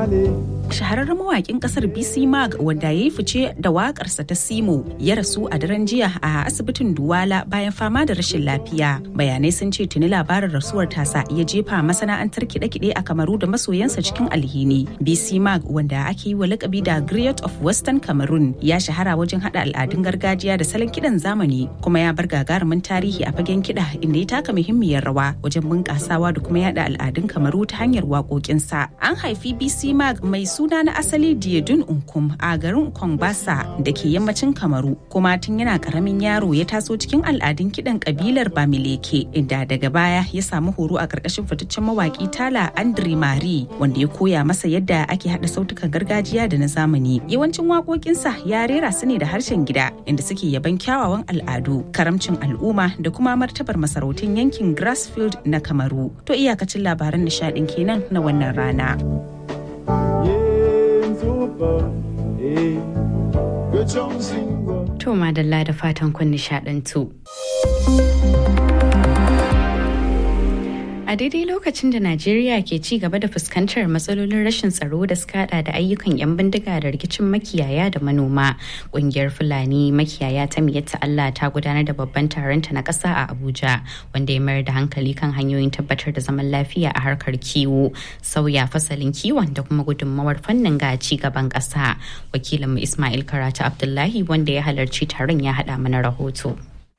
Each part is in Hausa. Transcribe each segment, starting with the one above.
Shahararren mawaƙin ƙasar BC Mag wanda ya yi fice da waƙarsa ta Simo ya rasu a daren jiya a asibitin Duwala bayan fama da rashin lafiya. Bayanai sun ce tuni labarin rasuwar tasa ya jefa masana'antar kiɗe-kiɗe a Kamaru da masoyansa cikin alhini. BC Mag wanda ake yi wa lakabi da Griot of Western Cameroon ya shahara wajen haɗa al'adun gargajiya da salon kiɗan zamani kuma ya bar gagarumin tarihi a fagen kiɗa inda ya taka muhimmiyar rawa wajen bunƙasawa da kuma yaɗa al'adun Kamaru ta hanyar waƙoƙinsa. An haifi BC Mag mai suna na asali Diedun Unkum a garin Kongbasa da ke yammacin Kamaru kuma tun yana karamin yaro ya taso cikin al'adun kiɗan kabilar Bamileke inda daga baya ya samu horo a ƙarƙashin fitaccen mawaƙi Tala Andre Mari wanda ya koya masa yadda ake haɗa sautukan gargajiya da na zamani. Yawancin waƙoƙinsa ya rera su ne da harshen gida inda suke yaban kyawawan al'adu, karamcin al'umma da kuma martabar masarautun yankin Grassfield na Kamaru. To iyakacin labaran nishaɗin kenan na wannan rana. To madalla da fatan kun nishadantu. A daidai lokacin da Najeriya ke ci gaba da fuskantar matsalolin rashin tsaro da suka hada da ayyukan 'yan bindiga da rikicin makiyaya da manoma, kungiyar Fulani makiyaya ta Miyatta Allah ta gudanar da babban taronta na ƙasa a Abuja wanda ya mayar da hankali kan hanyoyin tabbatar da zaman lafiya a harkar kiwo, sauya fasalin kiwon da kuma gudunmawar fannin ga ci gaban ƙasa. Wakilinmu Ismail Karatu Abdullahi wanda ya halarci taron ya haɗa mana rahoto.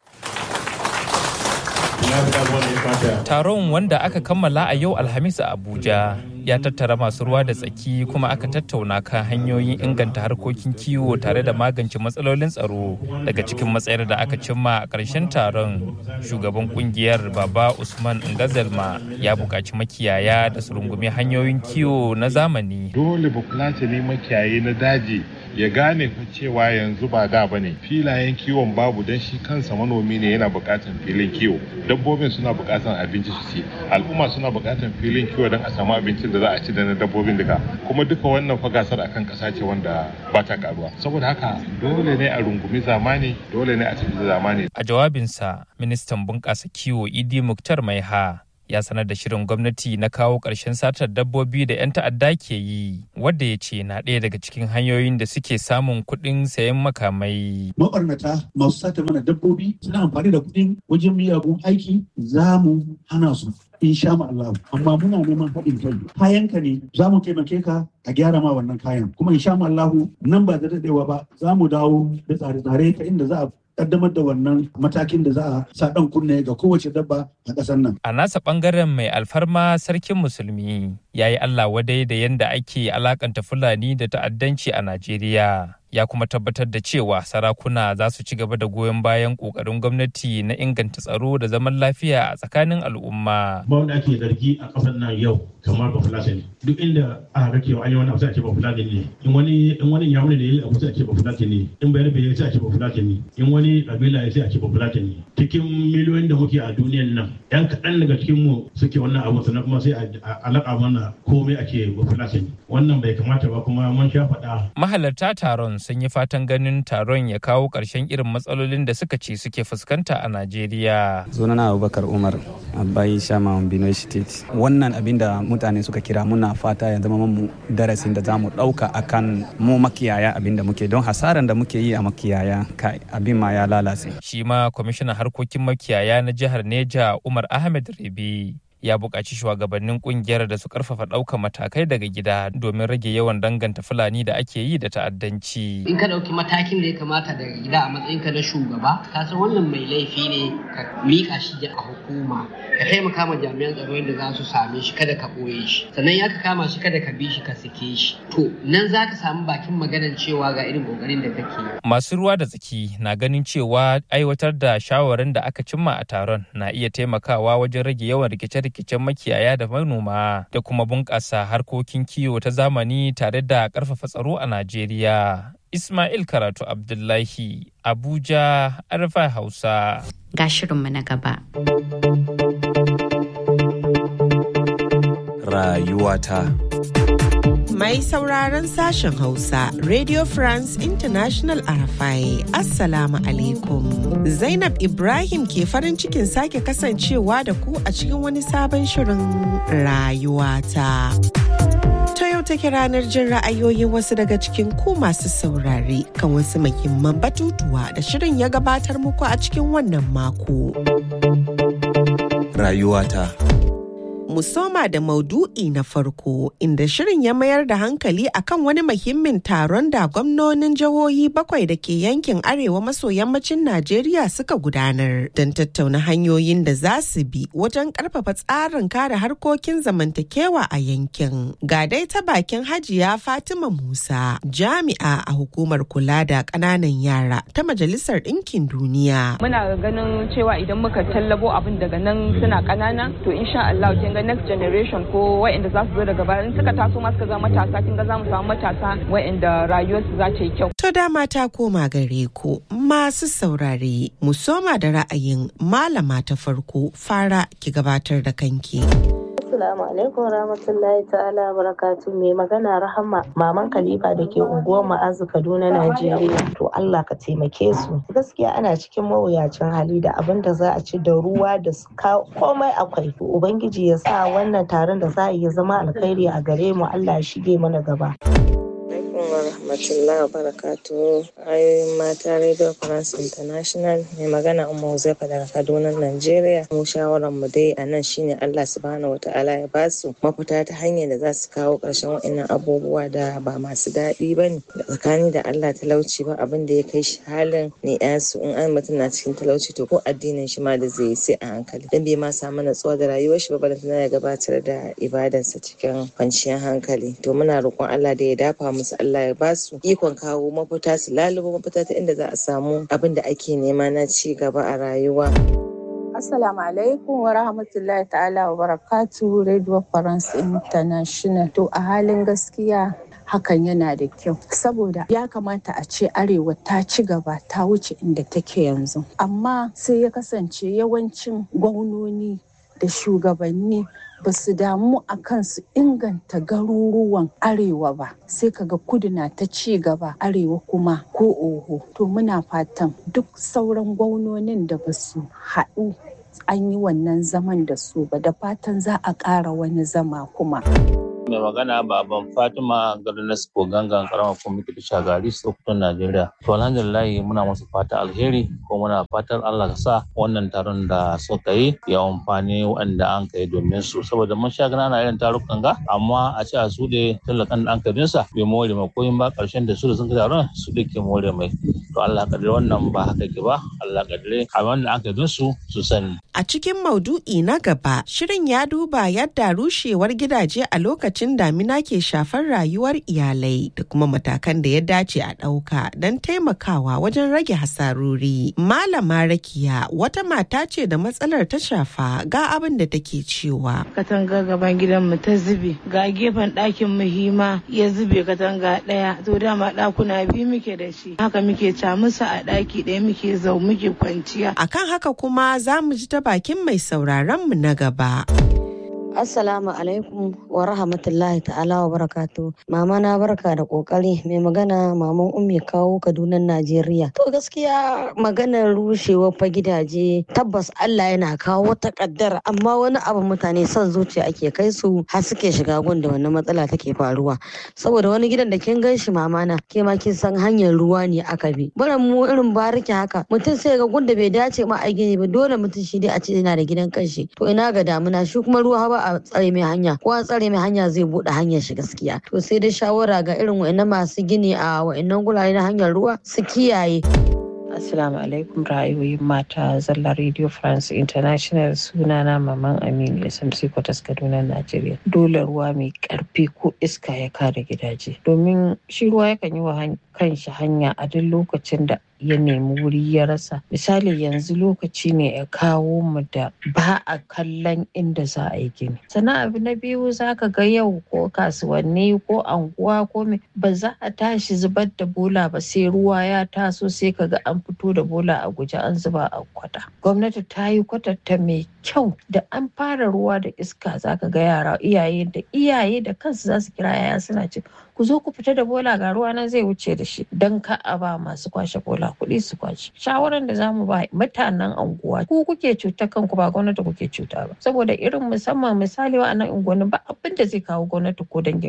Taron wanda aka kammala a yau Alhamis a Abuja ya tattara masu ruwa da tsaki kuma aka tattauna kan hanyoyin inganta harkokin kiwo tare da magance matsalolin tsaro. Daga cikin matsayar da aka cimma a ƙarshen taron, shugaban kungiyar Baba Usman Ngazalma ya buƙaci makiyaya da su rungumi hanyoyin kiwo na zamani. Dole bafulatani makiyayi na daji ya gane cewa yanzu ba da bane, filayen kiwon babu don shi kansa manomi ne yana buƙatar filin kiwo, dabbobin suna buƙatar abinci su ci, al'umma suna buƙatar filin kiwo don a samu abincin da za a ci da na dabbobin duka, kuma duka wannan fa gasar akan ƙasa ce wanda ba ta karuwa. Saboda haka dole ne a rungumi zamani, dole ne a tafi da zamani. A jawabinsa, ministan bunƙasa kiwo Idi Muktar Maiha ya sanar da shirin gwamnati na kawo ƙarshen satar dabbobi da 'yan ta'adda ke yi, wadda ya ce na ɗaya daga cikin hanyoyin da suke samun kuɗin sayan makamai. Mabarnata masu sata mana dabbobi suna amfani da kuɗin wajen miyagun aiki, za mu hana su. Insha Allah, amma muna neman haɗin kai. Kayanka ne, za mu taimake ka a gyara ma wannan kayan. Kuma insha Allah nan ba da daɗewa ba, za mu dawo da tsare-tsare ta inda za a kaddamar da wannan matakin da za a sa ɗan kunne ga kowace dabba a ƙasar nan. A nasa ɓangaren mai alfarma sarkin musulmi ya yi Allah wadai da yadda ake alakanta Fulani da ta'addanci a Najeriya. Ya kuma tabbatar da cewa sarakuna za su ci gaba da goyon bayan ƙoƙarin gwamnati na inganta tsaro da zaman lafiya a tsakanin al'umma. Ba wanda ake zargi a ƙasar nan yau kamar Bafulatani. Duk inda aka ga cewa an yi wani abu sai a ce Bafulatani ne. In wani yamuni da ya yi abu sai a ce Bafulatani ne. In Bayarbe ya sai a ce Bafulatani. In wani kabila ya sai a ce Bafulatani. Cikin miliyoyin da muke a duniyan nan, 'yan kaɗan daga cikin mu suke wannan abu sannan kuma sai a laƙa mana komai ake Bafulatani. Wannan bai kamata ba, kuma mun sha faɗa. Mahalarta taron sun yi fatan ganin taron ya kawo ƙarshen irin matsalolin da suka ce suke fuskanta a Najeriya. Sunana Abubakar Umar, Abai Shama Benue State. Wannan abin da mutane suka kira, muna fata ya zama mu darasin da zamu ɗauka akan mu makiyaya abin da muke, don hasaran da muke yi a makiyaya kai abin ma ya lalace. Shi ma kwamishinan harkokin makiyaya na jihar Neja Umar Ahmed Rabi ya buƙaci shugabannin ƙungiyar da su ƙarfafa ɗaukar matakai daga gida domin rage yawan danganta Fulani da ake yi da ta'addanci. In ka ɗauki matakin da ya kamata daga gida a matsayinka na shugaba, ka san wannan mai laifi ne, ka miƙa shi a hukuma, ka taimaka ma jami'an tsaro yadda za su same shi, kada ka ɓoye shi, sannan ya ka kama shi kada ka bi shi ka sake shi. To nan za ka samu bakin maganar cewa ga irin ƙoƙarin da kake yi. Masu ruwa da tsaki na ganin cewa aiwatar da shawarin da aka cimma a taron na iya taimakawa wajen rage yawan rikice-rikicen makiyaya da manoma da kuma bunƙasa harkokin kiwo ta zamani tare da ƙarfafa tsaro a Najeriya. Ismail Karatu Abdullahi, Abuja, Arfa Hausa. Ga shirinmu na gaba. Rayuwata. Mai sauraron sashen Hausa, Radio France International RFI, Assalamu alaikum. Zainab Ibrahim ke farin cikin sake kasancewa da ku a cikin wani sabon shirin rayuwata. Ta yau take ranar jin ra'ayoyin wasu daga cikin ku masu saurare kan wasu muhimman batutuwa da shirin ya gabatar muku a cikin wannan mako. Rayuwata. Mu soma da maudu'i na farko inda shirin ya mayar da hankali akan wani muhimmin taron da gwamnonin jihohi 7 da ke yankin arewa maso yammacin Najeriya suka gudanar don tattauna hanyoyin da za su bi wajen karfafa tsarin kare harkokin zamantakewa a yankin. Ga dai ta bakin Hajiya Fatima Musa, jami'a a hukumar kula da ƙananan yara ta Majalisar Ɗinkin Duniya. Muna ganin cewa idan muka tallabo abin daga nan suna ƙanana to insha Allah kin ga next generation ko waɗanda za su zo daga baya in suka taso ma suka zama matasa kin ga za mu samu matasa waɗanda rayuwarsu za ta yi kyau. To dama ta koma gare ku masu saurare, mu soma da ra'ayin malama ta farko. Fara ki gabatar da kanki. Assalamu alaikum rahmatullahi ta'ala barakatu. Mai magana Rahama maman Khalifa da ke unguwar Ma'azu Kaduna Najeriya. To Allah ka taimake su. Gaskiya ana cikin mawuyacin hali da abin da za a ci da ruwa da komai akwai. Ubangiji ya sa wannan taron da za a yi zama alkhairi a gare mu. Allah ya shige mana gaba. Rahmatullahi wa barakatuhu. Ayoyin mata Radio France International, mai magana Umma Huzaifa daga Kaduna Najeriya. Mu shawaran mu dai a nan shine Allah subhanahu wata'ala ya ba su mafita ta hanyar da za su kawo ƙarshen wa'annan abubuwa da ba masu daɗi ba ne. Tsakani da Allah talauci ba abin da ya kai shi halin ne su in an mutum na cikin talauci to ko addinin shi ma da zai yi sai a hankali. Dan bai ma samu natsuwa da rayuwar shi ba balantana ya gabatar da ibadarsa cikin kwanciyar hankali. To muna roƙon Allah da ya dafa musu, Allah ya ba su ikon kawo mafita, su lalubo mafita ta inda za a samu abin da ake nema na ci gaba a rayuwa. Assalamu alaikum wa rahmatullahi ta'ala wa barakatuhu. Radio France International. To a halin gaskiya hakan yana da kyau saboda ya kamata a ce arewa ta ci gaba ta wuce inda take yanzu, amma sai ya kasance yawancin gwamnoni da shugabanni ba su damu a kan su inganta garuruwan arewa ba, sai kaga kudu na ta ci gaba arewa kuma ko oho. To muna fatan duk sauran gwamnonin da ba su haɗu an yi wannan zaman da su ba, da fatan za a ƙara wani zama kuma. Mai magana baban Fatima garin Nasko gangan karamar kwamitin Shagari Sokoto Najeriya. To alhamdulillah muna musu fata alheri ko muna fatan Allah ka sa wannan taron da suka yi ya amfani wanda an kai domin su, saboda mun sha gana irin tarukan ga amma a ce a su da talakan da an kai sa bai more mai koyin ba, karshen da su da sun kai taron su da ke more mai. To Allah kadare wannan ba haka ke ba, Allah kadare a wanda an kai su sani. A cikin maudu'i na gaba, shirin ya duba yadda rushewar gidaje a lokacin damina ke shafar rayuwar iyalai da kuma matakan da ya dace a ɗauka don taimakawa wajen rage hasarori. Malama Rakiya wata mata ce da matsalar ta shafa, ga abin da take cewa. Katanga gaban gidanmu ta zube, ga gefen ɗakin muhimma ya zube katanga ɗaya, to dama ɗakuna biyu muke da shi, haka muke camusa a ɗaki ɗaya muke muke kwanciya. Akan haka kuma za mu ji ta bakin mai sauraron mu na gaba. Assalamu alaikum wa rahmatullahi ta'ala wa barakatu. Mama na barka da kokari. Mai magana maman Ummi Kawo Kaduna Najeriya. To gaskiya maganar rushewar fa gidaje tabbas Allah yana kawo wata kaddara, amma wani abu mutane son zuciya ake kai su har suke shiga gunda wannan matsala take faruwa. Saboda wani gidan da kin gan shi mama na ke ma kin san hanyar ruwa ne aka bi. Baran mu irin bariki haka mutum sai ga gunda bai dace ma a gini ba, dole mutum shi dai a ce yana da gidan kanshi. To ina ga damuna shi kuma ruwa ba a tsare mai hanya, ko a tsare mai hanya zai bude hanyar shi gaskiya. To sai dai shawara ga irin wa'annan masu gini a wa'annan gurare na hanyar ruwa su kiyaye. Assalamu alaikum ra'ayoyin mata zalla Radio France International, sunana Maman Aminu SMC Kwatas Kaduna Najeriya. Dole ruwa mai karfi ko iska ya kare gidaje, domin shi ruwa yakan yi wa kanshi hanya a duk lokacin da ya nemi wuri ya rasa. Misali yanzu lokaci ne ya kawo mu da ba a kallon inda za a yi gini. Sannan abu na biyu za ka ga yau ko kasuwanni ko anguwa ko ba za a tashi zubar da bola ba sai ruwa ya taso, sai ka ga an fito da bola a guje an zuba a kwata. Gwamnati ta yi kwatanta mai kyau, da an fara ruwa da iska za ka ga yara iyaye da kansu za su kira yaya suna ce ku zo ku fita da bola ga ruwa nan zai wuce da shi, don ka a ba masu kwashe bola kuɗi su kwashe. Shawaran da zamu ba mutanen anguwa, ku kuke cuta kanku ba gwamnati kuke cuta ba, saboda irin musamman misali wa'annan unguwanni ba abin da zai kawo gwamnati ko dangin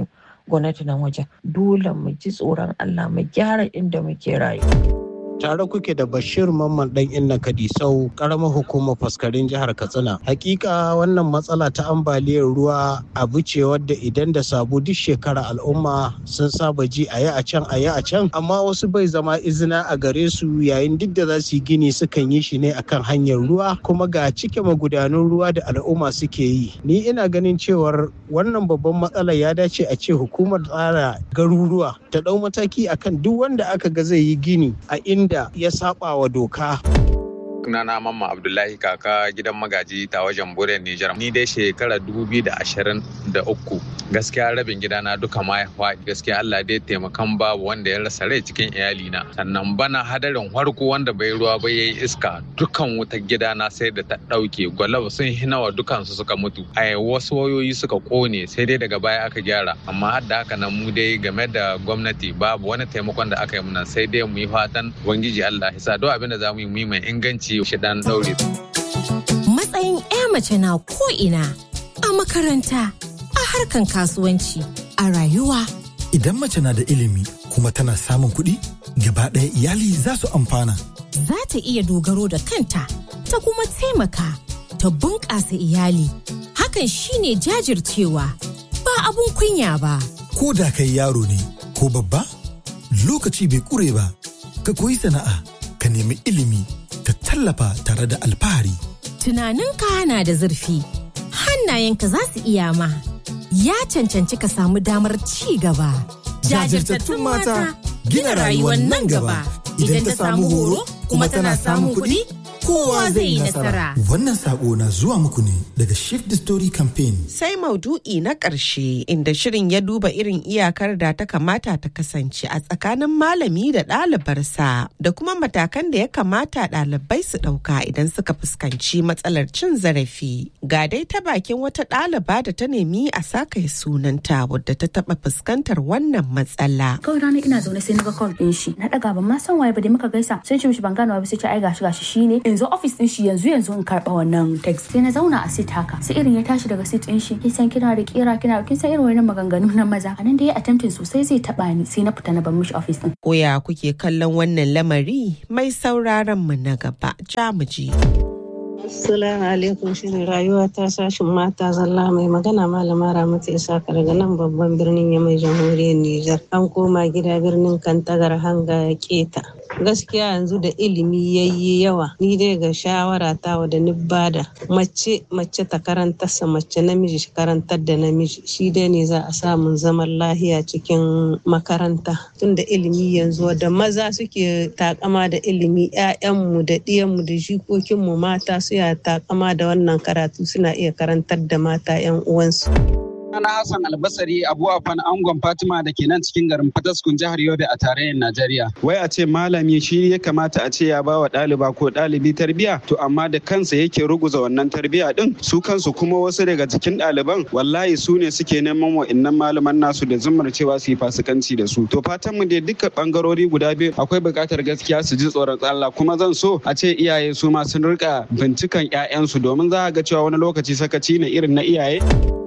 gwamnati nan wajen. Dole mu ji tsoron Allah mu gyara inda muke rayuwa. Tare kuke da Bashir Mamman dan Inna Kadisau, karamar hukumar Faskarin jihar Katsina. Hakika wannan matsala ta ambaliyar ruwa abu ce wadda idan da sabo duk shekara al'umma sun saba ji a yi a can, amma wasu bai zama izina a gare su yayin duk da za su yi gini sukan yi shi ne akan hanyar ruwa kuma ga cike magudanun ruwa da al'umma suke yi. Ni ina ganin cewar wannan babban matsala ya dace a ce hukumar tsara garuruwa ta ɗau mataki akan duk wanda aka ga zai yi gini a da ya saba wa doka. Sunana Mamman Abdullahi kaka gidan magaji ta wajen Bure Nijar. Ni dai shekarar 2023 gaskiya rabin gidana duka ma ya faɗi. Gaskiya Allah dai taimakan babu wanda ya rasa rai cikin iyalina. Sannan bana hadarin harko wanda bai ruwa ba yayi iska dukan wutar gidana sai da ta ɗauke. Gwalab sun hinawa dukansu suka mutu. Wasu wayoyi suka kone sai dai daga baya aka gyara. Amma har da haka nan mu dai game da gwamnati babu wani taimakon da aka yi muna sai dai mu yi fatan Ubangiji Allah ya sa duk abin da za mu yi mai inganci shi dan daure. Matsayin 'ya mace na ko'ina a makaranta, a harkan kasuwanci, a rayuwa. Idan mace na da ilimi kuma tana samun kuɗi, gaba ɗaya iyali za su amfana. Za ta iya dogaro da kanta, ta kuma taimaka, ta bunƙasa iyali. Hakan shine jajircewa, ba abun kunya ba. Ko da kai yaro ne ko babba, lokaci bai ƙure ba, ka koyi sana'a, ka nemi ilimi, ka tallafa tare da alfahari. Tunaninka na da zurfi, hannayenka za su iya ma. Ya cancanci ka samu damar ci gaba. Jajirtattun mata gina rayuwar nan gaba. Idan ta samu horo kuma tana samun kuɗi, kowa zai yi nasara. Wannan sako na zuwa muku ne daga Shift the Story Campaign. Sai maudu'i na ƙarshe inda shirin ya duba irin iyakar da ta kamata ta kasance a tsakanin malami da ɗalibarsa da kuma matakan da ya kamata ɗalibai su ɗauka idan suka fuskanci matsalar cin zarafi. Ga dai ta bakin wata ɗaliba da ta nemi a saka sunanta wadda ta taɓa fuskantar wannan matsala. Kawai rana ina zaune sai na ga call ɗin shi. Na ɗaga ban ma san waye ba dai muka gaisa. Sai ce mishi ban gano ba sai ce ai gashi shine. Yanzu office din shi yanzu in karba wannan text sai na zauna a seat haka sai irin ya tashi daga seat din shi kin san kina da kira kin san irin wannan maganganu na maza anan da ya attempting sosai zai taba ni sai na fita na bar mishi office din. Koya kuke kallon wannan lamari mai sauraron mu na gaba jamuji. Assalamu alaikum, shirin rayuwa ta sashin mata zalla mai magana malama Ramatu Isaka daga nan babban birnin Yamai jamhuriyar Nijar. An koma gida birnin Kantagar hanga keta. Gaskiya yanzu da ilimi yayi yawa, ni dai ga shawara ta da ni bada mace ta karantar sa mace namiji shi karantar da namiji shi dai ne za a samu zaman lahiya cikin makaranta. Tunda ilimi yanzu da maza suke takama da ilimi, 'ya'yanmu da ɗiyanmu da jikokinmu mata su ya takama da wannan karatu suna iya karantar da mata 'yan uwansu. Ana Hassan Albasari Abu Afan Angon Fatima da ke nan cikin garin Fataskun jihar Yobe a tarayyar Najeriya. Wai a ce malami shi ya kamata a ce ya ba wa ɗaliba ko ɗalibi tarbiya to amma da kansa yake ruguza wannan tarbiya din su kansu kuma wasu daga cikin ɗaliban wallahi su ne suke neman wa'innan malaman nasu da zummar cewa su yi fasikanci da su. To fatan mu dai duka bangarori guda biyu akwai buƙatar gaskiya su ji tsoron Allah kuma zan so a ce iyaye su ma sun rika bincikan 'ya'yansu domin za a ga cewa wani lokaci sakaci ne irin na iyaye.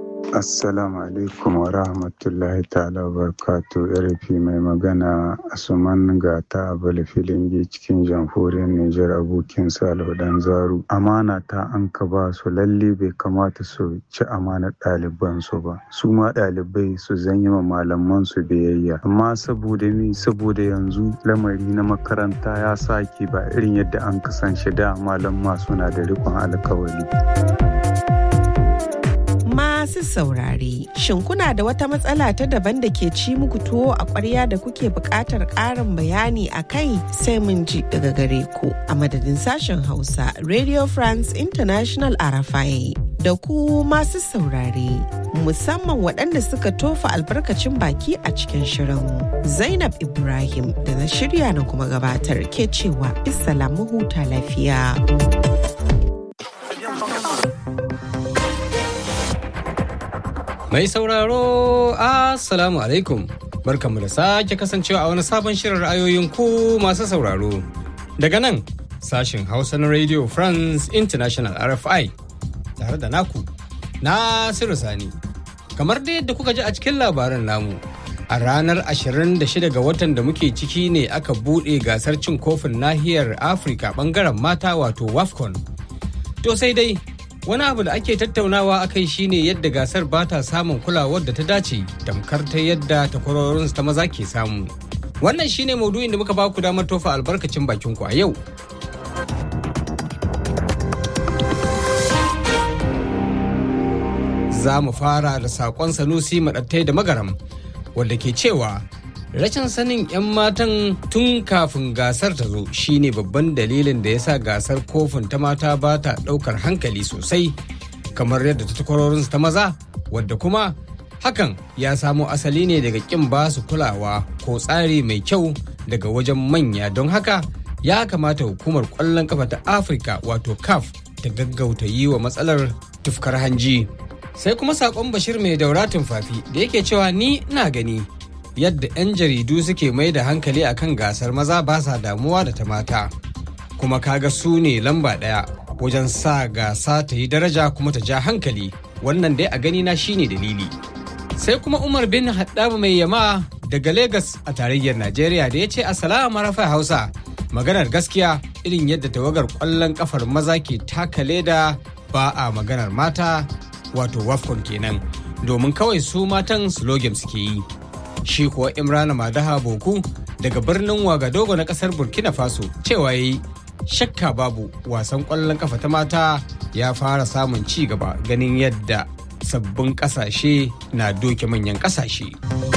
Assalamu alaikum wa rahmatullahi ta'ala wa barakatuh. RFI mai magana Asuman Gata Abala Filingi cikin jamhuriyar Nijar abokin Salihu Dan Zaru. Amana ta an ka ba su lalle bai kamata su ci amanar ɗaliban su ba. Su ma ɗalibai su zanyi ma malaman su biyayya. Amma saboda yanzu lamari na makaranta ya sake ba irin yadda an kasance da malamma suna da riƙon alkawari. Masu saurare, shin kuna da wata matsala ta daban da ke ci muku tuwo a ƙwarya da kuke buƙatar ƙarin bayani a kai sai mun ji daga gare ku a madadin sashen Hausa Radio France International RFI da ku masu saurare musamman waɗanda suka tofa albarkacin baki a cikin shirin. Zainab Ibrahim da na shirya na kuma gabatar ke cewa bisalamu huta lafiya. Mai sauraro, Assalamu alaikum. Barkanmu da sake kasancewa a wani sabon shirin ra'ayoyin ku masu sauraro. Daga nan, sashin Hausa na Radio France International RFI, tare da naku, Nasiru Sani. Kamar da yadda kuka ji a cikin labaran namu, a ranar 26 ga watan da muke ciki ne aka buɗe gasar cin kofin nahiyar Afirka ɓangaren mata wato WAFCON. To sai dai wani abu da ake tattaunawa akai shine yadda gasar ba ta samun kulawar da ta dace tamkar ta yadda takwarorinsu ta maza ke samu. Wannan shine maudu'in da muka ba ku damar tofa albarkacin bakin ku a yau. Za mu fara da saƙon Sanusi Maɗattai da Magaram, wanda ke cewa rashin sanin 'yan matan tun kafin gasar ta zo shine babban dalilin da ya sa gasar kofin ta mata ba ta ɗaukar hankali sosai kamar yadda ta takwarorinsu ta maza, wadda kuma hakan ya samo asali ne daga ƙin ba su kulawa ko tsari mai kyau daga wajen manya. Don haka ya kamata hukumar ƙwallon kafa ta Afirka wato CAF ta gaggauta yi wa matsalar tufkar hanji. Sai kuma saƙon Bashir mai daura tumfafi da yake cewa ni na gani yadda 'yan jaridu suke mai da hankali akan gasar maza ba sa damuwa da ta mata, kuma kaga su ne lamba ɗaya wajen sa gasa ta yi daraja kuma ta ja hankali. Wannan dai a gani na shine dalili. Sai kuma Umar bin Haddab mai yama daga Legas a tarayyar Najeriya da ya ce assalamu rafa Hausa, maganar gaskiya irin yadda tawagar ƙwallon kafar maza ke taka leda ba a maganar mata wato WAFCON kenan, domin kawai su matan slogan suke yi. Shi kuwa Imrana Madaha Boku daga birnin Wagadogo na kasar Burkina Faso cewa yayi shakka babu wasan ƙwallon kafa ta mata ya fara samun ci gaba ganin yadda sabbin ƙasashe na doke manyan ƙasashe.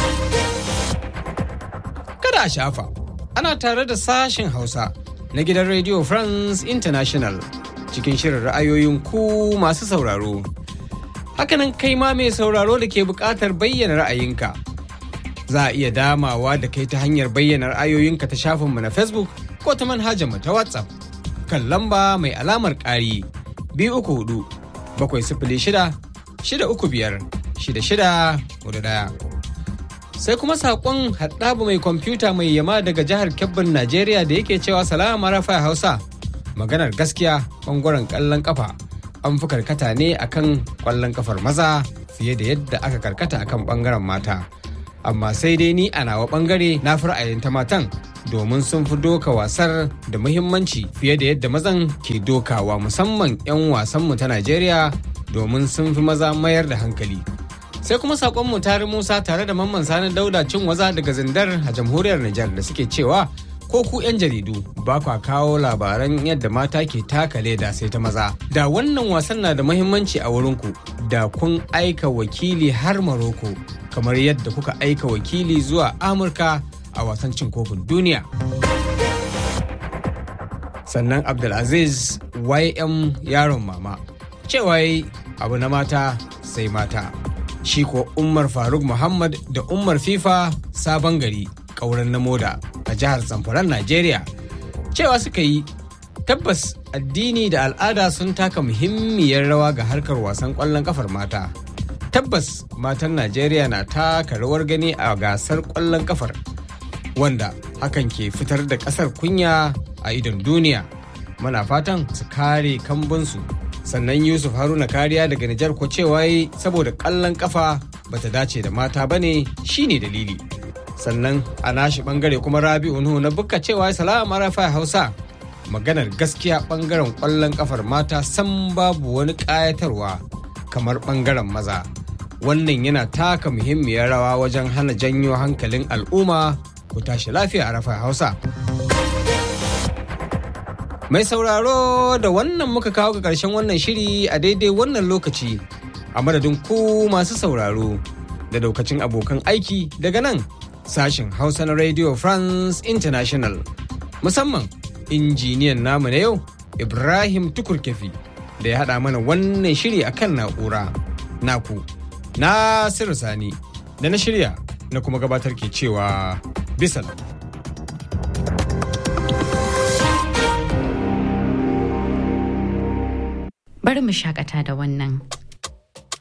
Kada a shafa, ana tare da sashen Hausa na gidan Radio France International cikin shirin ra'ayoyin ku masu sauraro. Hakanan kai ma mai sauraro da ke buƙatar bayyana ra'ayinka. Za a iya damawa da kai ta hanyar bayyana ra'ayoyinka ta shafinmu na Facebook ko ta manhajarmu ta WhatsApp kan lamba mai alamar ƙari 234-635-634. Sai kuma saƙon Haɗabu mai kwamfuta mai yama daga jihar Kebbin Najeriya da yake cewa salama rafa Hausa. Maganar gaskiya ɓangaren ƙwallon ƙafa an fi karkata ne akan ƙwallon kafar maza fiye da yadda aka karkata akan ɓangaren mata. Amma sai dai ni a nawa ɓangare na fi ra'ayin ta matan domin sun fi doka wasar da muhimmanci fiye da yadda mazan ke dokawa, musamman 'yan wasanmu ta Najeriya domin sun fi maza mayar da hankali. Sai kuma saƙonmu Tari Musa tare da Mamman Sani Dauda Cinwaza daga Zindar a jamhuriyar Nijar da suke cewa ko ku 'yan jaridu ba kwa kawo labaran yadda mata ke taka leda sai ta maza. Da wannan wasan na da muhimmanci a wurinku, da kun aika wakili har Maroko kamar yadda kuka aika wakili zuwa Amurka a wasan cin kofin duniya. Sannan Abdulaziz YM yaron mama cewa abu na mata sai mata. Shi ko Umar Faruk Muhammad da Umar FIFA Sabon Gari ƙauren na moda a jihar Zamfaran Najeriya cewa suka yi tabbas addini da al'ada sun taka muhimmiyar rawa ga harkar wasan ƙwallon kafar mata. Tabbas matan Najeriya na taka rawar gani a gasar ƙwallon kafar, wanda hakan ke fitar da ƙasar kunya a idon duniya. Muna fatan su kare kambunsu. Sannan Yusuf Haruna Kariya daga Nijar ko cewa saboda ƙwallon kafa bata dace da mata bane shine dalili. Sannan a nashi bangare kuma Rabi'u Nuhu na bukka cewa salama rafa Hausa, maganar gaskiya bangaren ƙwallon kafar mata san babu wani ƙayatarwa kamar bangaren maza. Wannan yana taka muhimmiyar rawa wajen hana janyo hankalin al'umma. Ku tashi lafiya a rafa Hausa. Mai sauraro da wannan muka kawo ga ƙarshen wannan shiri a daidai wannan lokaci, a madadin ku masu sauraro da daukacin abokan aiki daga nan sashen Hausa na Radio France International, musamman injiniyan namu na yau Ibrahim Tukurkefi da ya haɗa mana wannan shiri akan na'ura. Naku Nasiru Sani da na shirya na kuma gabatar ke cewa bisal. Bari mu shakata da wannan.